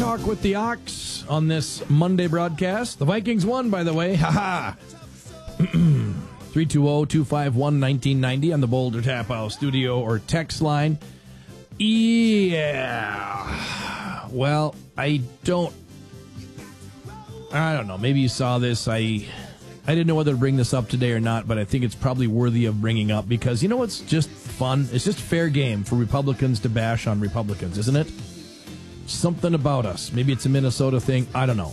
Talk with the Ox on this Monday broadcast. The Vikings won, by the way. Ha-ha. 320-251-1990 on the Boulder Tap House studio or text line. Yeah. Well, I don't know. Maybe you saw this. I didn't know whether to bring this up today or not, but I think it's probably worthy of bringing up because, you know what's just fun? It's just fair game for Republicans to bash on Republicans, isn't it? Something about us. Maybe it's a Minnesota thing. I don't know.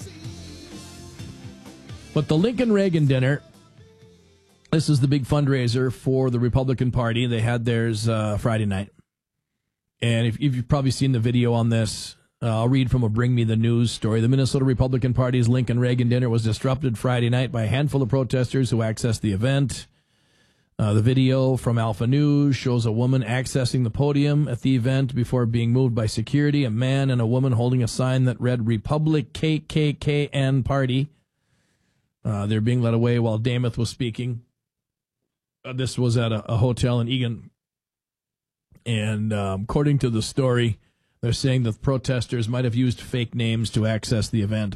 But the Lincoln Reagan dinner, this is the big fundraiser for the Republican Party. They had theirs Friday night. And if you've probably seen the video on this, I'll read from a Bring Me the News story. The Minnesota Republican Party's Lincoln Reagan dinner was disrupted Friday night by a handful of protesters who accessed the event. The video from Alpha News shows a woman accessing the podium at the event before being moved by security. A man and a woman holding a sign that read Republic KKKN Party. They're being led away while Damath was speaking. This was at a hotel in Eagan. And according to the story, they're saying that protesters might have used fake names to access the event.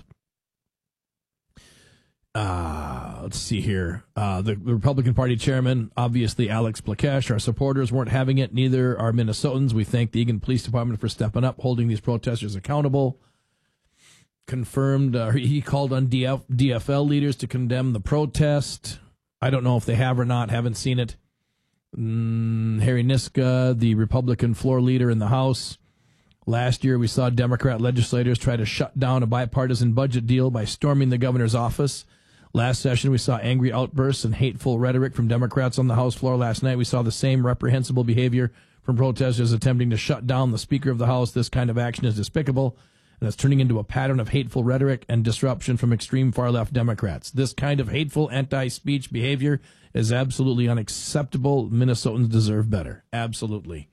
Let's see here. The Republican Party chairman, obviously Alex Plakesh, our supporters weren't having it. Neither are Minnesotans. We thank the Eagan Police Department for stepping up, holding these protesters accountable. Confirmed, he called on DFL leaders to condemn the protest. I don't know if they have or not. Haven't seen it. Harry Niska, the Republican floor leader in the House. Last year, we saw Democrat legislators try to shut down a bipartisan budget deal by storming the governor's office. Last session, we saw angry outbursts and hateful rhetoric from Democrats on the House floor. Last night, we saw the same reprehensible behavior from protesters attempting to shut down the Speaker of the House. This kind of action is despicable, and it's turning into a pattern of hateful rhetoric and disruption from extreme far-left Democrats. This kind of hateful anti-speech behavior is absolutely unacceptable. Minnesotans deserve better. Absolutely.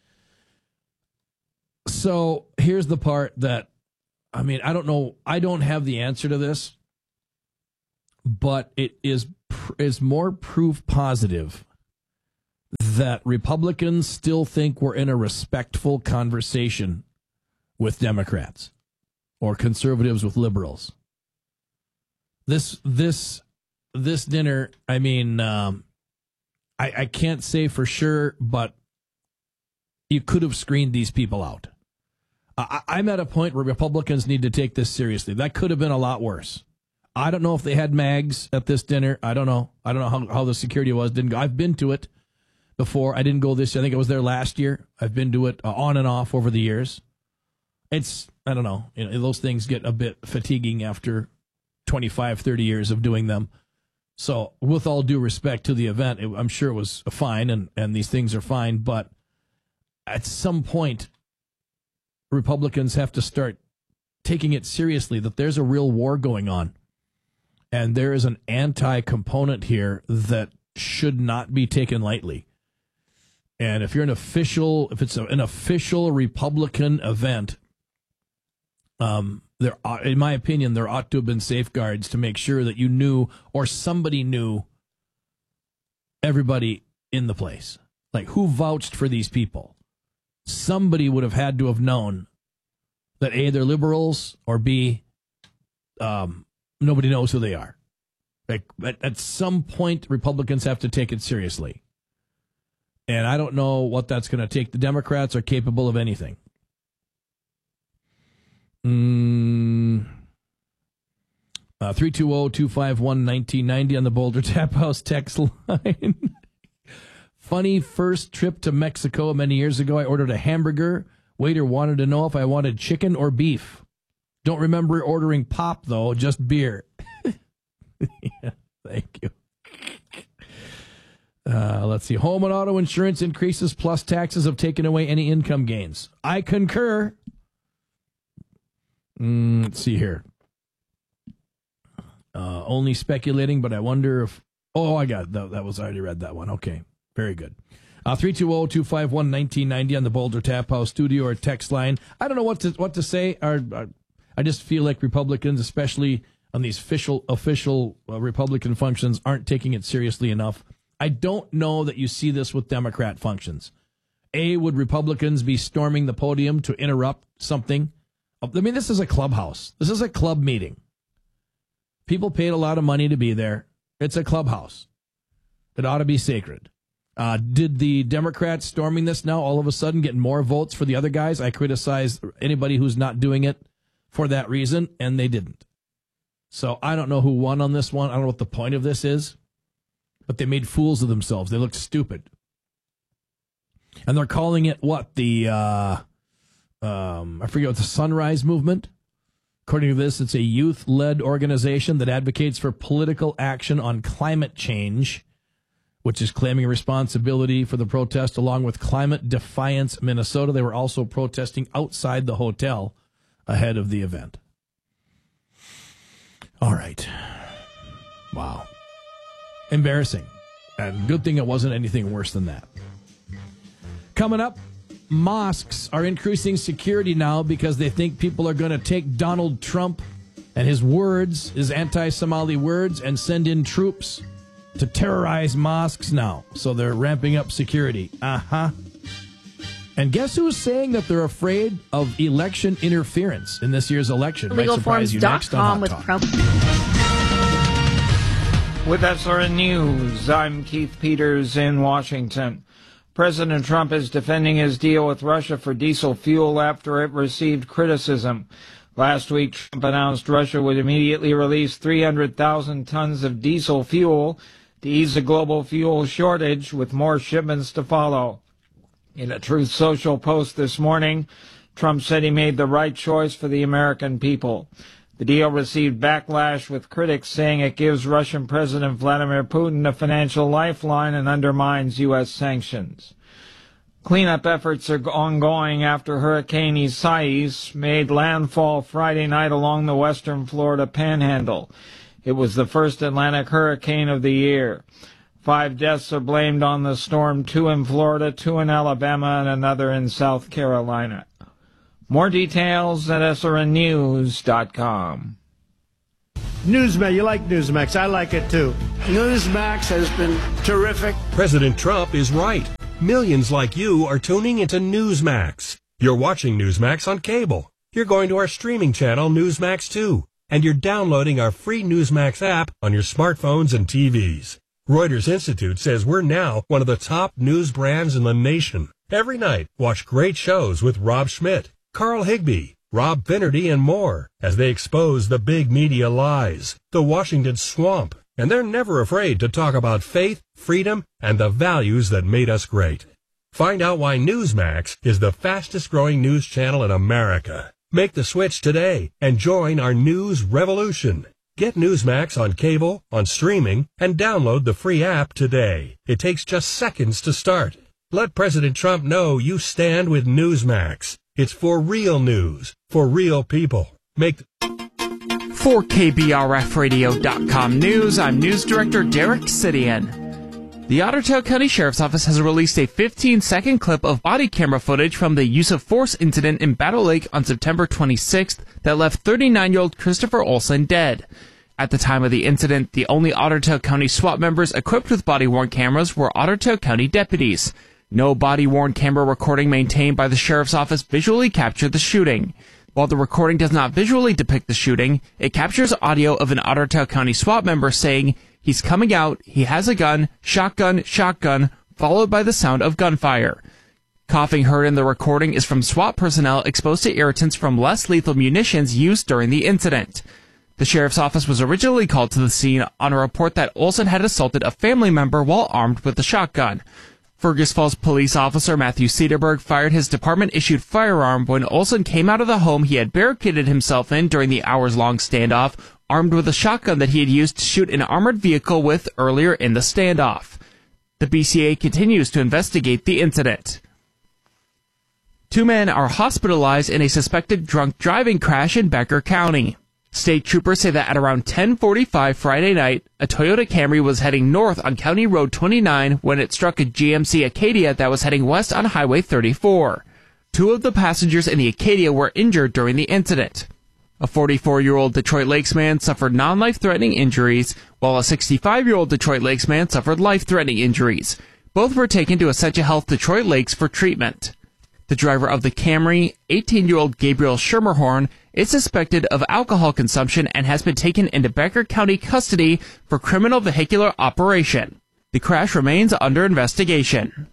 So here's the part that, I mean, I don't know. I don't have the answer to this, but it is more proof positive that Republicans still think we're in a respectful conversation with Democrats or conservatives with liberals. This dinner, I mean, I can't say for sure, but you could have screened these people out. I'm at a point where Republicans need to take this seriously. That could have been a lot worse. I don't know if they had mags at this dinner. I don't know. I don't know how the security was. Didn't go. I've been to it before. I didn't go this year. I think I was there last year. I've been to it on and off over the years. It's, I don't know. You know, those things get a bit fatiguing after 25, 30 years of doing them. So with all due respect to the event, I'm sure it was fine and these things are fine. But at some point, Republicans have to start taking it seriously that there's a real war going on. And there is an anti-component here that should not be taken lightly. And if you're if it's an official Republican event, there, in my opinion, there ought to have been safeguards to make sure that you knew or somebody knew everybody in the place. Like, who vouched for these people? Somebody would have had to have known that A, they're liberals, or B, nobody knows who they are. Like, at some point, Republicans have to take it seriously. And I don't know what that's going to take. The Democrats are capable of anything. 320-251-1990 on the Boulder Tap House text line. Funny first trip to Mexico many years ago. I ordered a hamburger. Waiter wanted to know if I wanted chicken or beef. Don't remember ordering pop, though, just beer. Yeah, thank you. Let's see. Home and auto insurance increases plus taxes have taken away any income gains. I concur. Let's see here. Only speculating, but I wonder if... Oh, I got it. That was, I already read that one. Okay, very good. 320-251-1990 on the Boulder Tap House studio or text line. I don't know what to say. I just feel like Republicans, especially on these official Republican functions, aren't taking it seriously enough. I don't know that you see this with Democrat functions. A, would Republicans be storming the podium to interrupt something I mean, this is a clubhouse. This is a club meeting. People paid a lot of money to be there. It's a clubhouse. It ought to be sacred. Did the Democrats storming this now all of a sudden get more votes for the other guys? I criticize anybody who's not doing it for that reason, and they didn't. So I don't know who won on this one. I don't know what the point of this is, but they made fools of themselves. They looked stupid. And they're calling it what? The, I forget what, the Sunrise Movement? According to this, it's a youth-led organization that advocates for political action on climate change, which is claiming responsibility for the protest along with Climate Defiance Minnesota. They were also protesting outside the hotel ahead of the event. All right. Wow. Embarrassing. And good thing it wasn't anything worse than that. Coming up, mosques are increasing security now because they think people are going to take Donald Trump and his words, his anti-Somali words, and send in troops to terrorize mosques now. So they're ramping up security. And guess who's saying that they're afraid of election interference in this year's election? Legalforms.com with Pro. With SRN News, I'm Keith Peters in Washington. President Trump is defending his deal with Russia for diesel fuel after it received criticism. Last week, Trump announced Russia would immediately release 300,000 tons of diesel fuel to ease the global fuel shortage, with more shipments to follow. In a Truth Social post this morning, Trump said he made the right choice for the American people. The deal received backlash, with critics saying it gives Russian President Vladimir Putin a financial lifeline and undermines U.S. sanctions. Cleanup efforts are ongoing after Hurricane Isaias made landfall Friday night along the western Florida panhandle. It was the first Atlantic hurricane of the year. 5 deaths are blamed on the storm, 2 in Florida, 2 in Alabama, and another in South Carolina. More details at srnnews.com. Newsmax, you like Newsmax. I like it too. Newsmax has been terrific. President Trump is right. Millions like you are tuning into Newsmax. You're watching Newsmax on cable. You're going to our streaming channel, Newsmax 2. And you're downloading our free Newsmax app on your smartphones and TVs. Reuters Institute says we're now one of the top news brands in the nation. Every night, watch great shows with Rob Schmidt, Carl Higbie, Rob Finnerty, and more as they expose the big media lies, the Washington swamp, and they're never afraid to talk about faith, freedom, and the values that made us great. Find out why Newsmax is the fastest-growing news channel in America. Make the switch today and join our news revolution. Get Newsmax on cable, on streaming, and download the free app today. It takes just seconds to start. Let President Trump know you stand with Newsmax. It's for real news, for real people. For KBRFradio.com News, I'm News Director Derek Sidian. The Otter Tail County Sheriff's Office has released a 15-second clip of body camera footage from the use of force incident in Battle Lake on September 26th that left 39-year-old Christopher Olson dead. At the time of the incident, the only Otter Tail County SWAT members equipped with body-worn cameras were Otter Tail County deputies. No body-worn camera recording maintained by the Sheriff's Office visually captured the shooting. While the recording does not visually depict the shooting, it captures audio of an Otter Tail County SWAT member saying, "He's coming out, he has a gun, shotgun, shotgun," followed by the sound of gunfire. Coughing heard in the recording is from SWAT personnel exposed to irritants from less lethal munitions used during the incident. The Sheriff's Office was originally called to the scene on a report that Olson had assaulted a family member while armed with a shotgun. Fergus Falls police officer Matthew Cedarberg fired his department-issued firearm when Olson came out of the home he had barricaded himself in during the hours-long standoff, armed with a shotgun that he had used to shoot an armored vehicle with earlier in the standoff. The BCA continues to investigate the incident. 2 men are hospitalized in a suspected drunk driving crash in Becker County. State troopers say that at around 10:45 Friday night, a Toyota Camry was heading north on County Road 29 when it struck a GMC Acadia that was heading west on Highway 34. 2 of the passengers in the Acadia were injured during the incident. A 44-year-old Detroit Lakes man suffered non-life-threatening injuries, while a 65-year-old Detroit Lakes man suffered life-threatening injuries. Both were taken to Essentia Health Detroit Lakes for treatment. The driver of the Camry, 18-year-old Gabriel Schermerhorn, is suspected of alcohol consumption and has been taken into Becker County custody for criminal vehicular operation. The crash remains under investigation.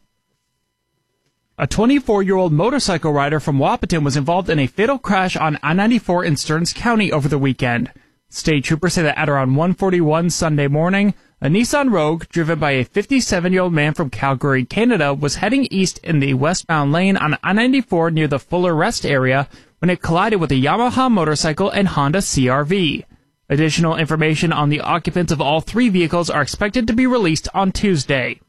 A 24-year-old motorcycle rider from Wahpeton was involved in a fatal crash on I-94 in Stearns County over the weekend. State troopers say that at around 1:41 Sunday morning, a Nissan Rogue, driven by a 57-year-old man from Calgary, Canada, was heading east in the westbound lane on I-94 near the Fuller Rest area when it collided with a Yamaha motorcycle and Honda CR-V. Additional information on the occupants of all three vehicles are expected to be released on Tuesday.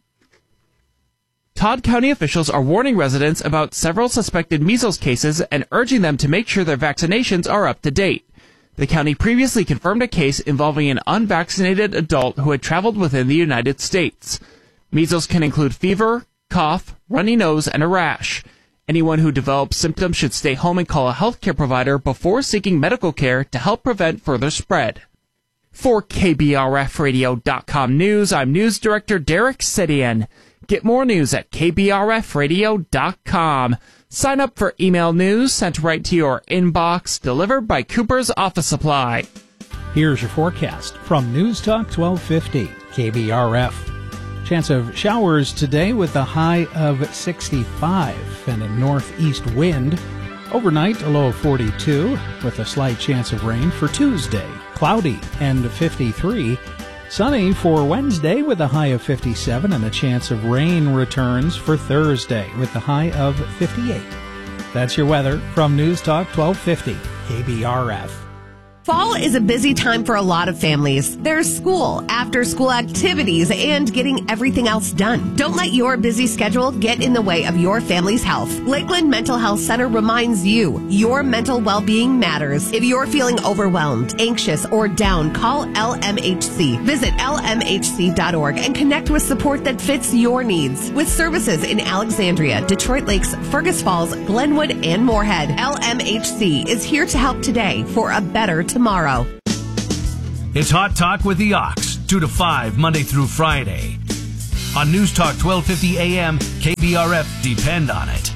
Todd County officials are warning residents about several suspected measles cases and urging them to make sure their vaccinations are up to date. The county previously confirmed a case involving an unvaccinated adult who had traveled within the United States. Measles can include fever, cough, runny nose, and a rash. Anyone who develops symptoms should stay home and call a healthcare provider before seeking medical care to help prevent further spread. For KBRFradio.com News, I'm News Director Derek Sidian. Get more news at KBRFradio.com. Sign up for email news sent right to your inbox, delivered by Cooper's Office Supply. Here's your forecast from News Talk 1250 KBRF. Chance of showers today with a high of 65 and a northeast wind. Overnight, a low of 42 with a slight chance of rain for Tuesday. Cloudy and 53. Sunny for Wednesday with a high of 57 and a chance of rain returns for Thursday with a high of 58. That's your weather from News Talk 1250 KBRF. Fall is a busy time for a lot of families. There's school, after-school activities, and getting everything else done. Don't let your busy schedule get in the way of your family's health. Lakeland Mental Health Center reminds you, your mental well-being matters. If you're feeling overwhelmed, anxious, or down, call LMHC. Visit lmhc.org and connect with support that fits your needs. With services in Alexandria, Detroit Lakes, Fergus Falls, Glenwood, and Moorhead, LMHC is here to help today for a better tomorrow. It's Hot Talk with the Ox, 2 to 5, Monday through Friday. On News Talk 1250 AM, KBRF, depend on it.